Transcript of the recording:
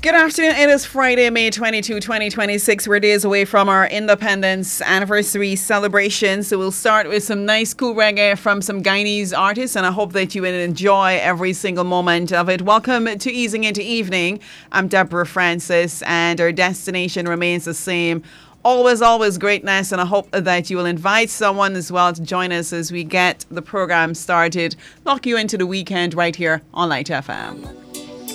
Good afternoon. It is Friday, May 22, 2026. We're days away from our independence anniversary celebration. So we'll start with some nice cool reggae from some Guyanese artists, and I hope that you will enjoy every single moment of it. Welcome to Easing Into Evening. I'm Deborah Francis, and our destination remains the same. Always greatness, and I hope that you will invite someone as well to join us as we get the program started. Lock you into the weekend right here on Light FM.